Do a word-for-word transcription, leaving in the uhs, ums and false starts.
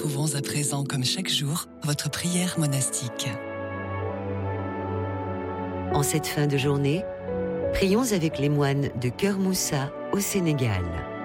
retrouvons à présent, comme chaque jour, votre prière monastique. En cette fin de journée, prions avec les moines de Keur Moussa au Sénégal.